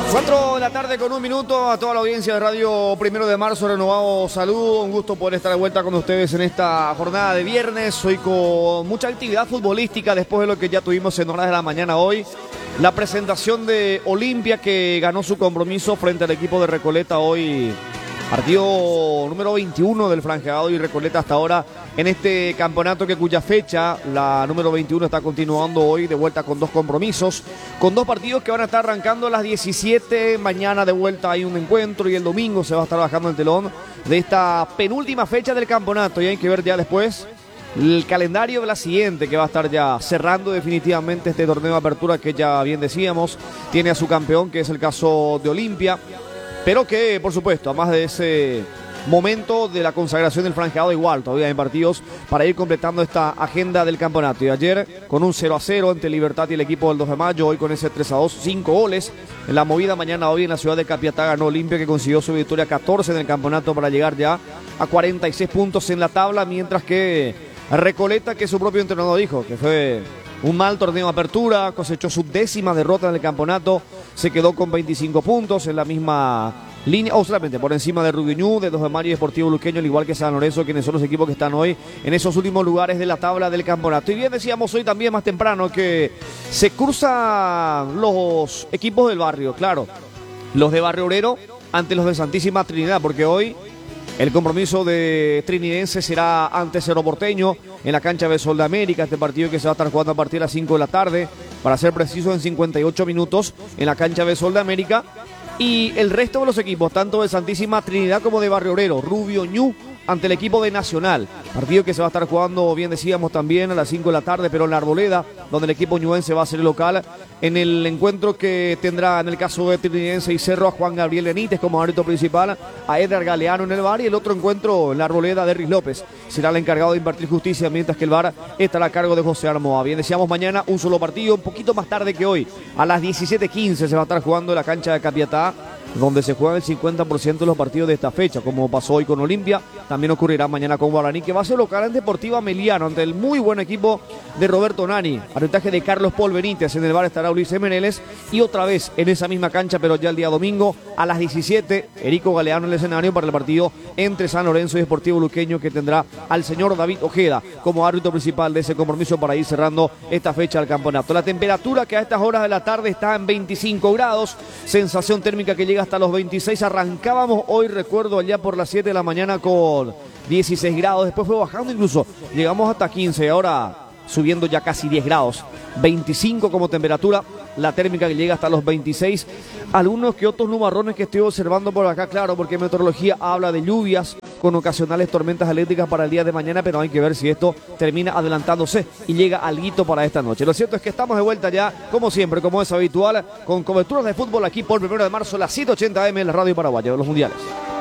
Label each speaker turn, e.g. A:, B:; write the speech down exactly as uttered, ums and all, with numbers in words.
A: cuatro de la tarde con un minuto, a toda la audiencia de Radio Primero de Marzo, renovado saludo, un gusto poder estar de vuelta con ustedes en esta jornada de viernes, hoy con mucha actividad futbolística después de lo que ya tuvimos en horas de la mañana hoy, la presentación de Olimpia que ganó su compromiso frente al equipo de Recoleta hoy, partido número veintiuno del franjeado y Recoleta hasta ahora en este campeonato que cuya fecha, la número veintiuno, está continuando hoy de vuelta con dos compromisos, con dos partidos que van a estar arrancando a las diecisiete, mañana de vuelta hay un encuentro y el domingo se va a estar bajando el telón de esta penúltima fecha del campeonato y hay que ver ya después el calendario de la siguiente que va a estar ya cerrando definitivamente este torneo de apertura que ya bien decíamos, tiene a su campeón que es el caso de Olimpia, pero que por supuesto, además de ese momento de la consagración del franjeado, igual todavía hay partidos para ir completando esta agenda del campeonato. Y ayer con un cero a cero ante Libertad y el equipo del dos de mayo, hoy con ese tres a dos, cinco goles en la movida. Mañana hoy en la ciudad de Capiatá ganó Olimpia, que consiguió su victoria catorce en el campeonato para llegar ya a cuarenta y seis puntos en la tabla, mientras que Recoleta, que su propio entrenador dijo que fue un mal torneo de apertura, cosechó su décima derrota en el campeonato, se quedó con veinticinco puntos en la misma línea, o solamente por encima de Rubiñú, de dos de mayo y Deportivo Luqueño, al igual que San Lorenzo, quienes son los equipos que están hoy en esos últimos lugares de la tabla del campeonato. Y bien decíamos hoy también más temprano que se cruzan los equipos del barrio, claro, los de Barrio Obrero ante los de Santísima Trinidad, porque hoy el compromiso de Trinidense será ante Cerro Porteño en la cancha de Sol de América, este partido que se va a estar jugando a partir de las cinco de la tarde, para ser preciso en cincuenta y ocho minutos en la cancha de Sol de América. Y el resto de los equipos, tanto de Santísima Trinidad como de Barrio Obrero, Rubio Ñu ante el equipo de Nacional, partido que se va a estar jugando, bien decíamos también, a las cinco de la tarde, pero en la Arboleda, donde el equipo ñuense va a ser el local, en el encuentro que tendrá en el caso de Trinidense y Cerro a Juan Gabriel Benítez como árbitro principal, a Edgar Galeano en el V A R, y el otro encuentro en la Arboleda de Riz López será el encargado de impartir justicia, mientras que el V A R estará a cargo de José Armoa. Bien decíamos, mañana un solo partido, un poquito más tarde que hoy, a las diecisiete quince se va a estar jugando en la cancha de Capiatá, donde se juegan el cincuenta por ciento de los partidos de esta fecha, como pasó hoy con Olimpia, también ocurrirá mañana con Guaraní, que va a ser local en Deportiva Meliano, ante el muy buen equipo de Roberto Nani, arbitraje de Carlos Paul Benítez. En el V A R estará Ulises Meneles, y otra vez en esa misma cancha, pero ya el día domingo, a las diecisiete, Erico Galeano en el escenario para el partido entre San Lorenzo y Deportivo Luqueño, que tendrá al señor David Ojeda como árbitro principal de ese compromiso para ir cerrando esta fecha del campeonato. La temperatura, que a estas horas de la tarde está en veinticinco grados, sensación térmica que llega hasta los veintiséis. Arrancábamos hoy, recuerdo, allá por las siete de la mañana con dieciséis grados, después fue bajando, incluso llegamos hasta quince, ahora subiendo ya casi diez grados, veinticinco como temperatura, la térmica que llega hasta los veintiséis. Algunos que otros nubarrones que estoy observando por acá, claro, porque meteorología habla de lluvias con ocasionales tormentas eléctricas para el día de mañana, pero hay que ver si esto termina adelantándose y llega alguito para esta noche. Lo cierto es que estamos de vuelta ya, como siempre, como es habitual, con coberturas de fútbol aquí por Primero de Marzo, las siete ochenta A M en la Radio Paraguaya de los Mundiales.